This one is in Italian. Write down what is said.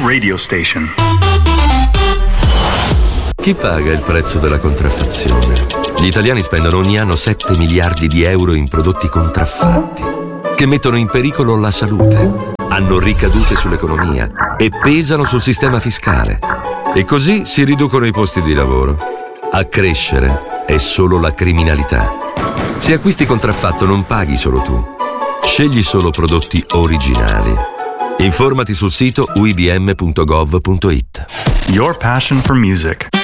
radio station. Chi paga il prezzo della contraffazione? Gli italiani spendono ogni anno 7 miliardi di euro in prodotti contraffatti, che mettono in pericolo la salute, hanno ricadute sull'economia e pesano sul sistema fiscale. E così si riducono i posti di lavoro. A crescere è solo la criminalità. Se acquisti contraffatto non paghi solo tu. Scegli solo prodotti originali. Informati sul sito uibm.gov.it. Your passion for music.